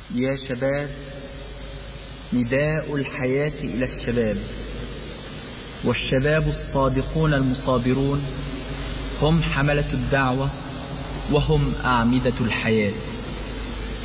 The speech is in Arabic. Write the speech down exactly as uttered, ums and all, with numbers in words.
يا شباب، نداء الحياة إلى الشباب، والشباب الصادقون المصابرون هم حملة الدعوة وهم أعمدة الحياة.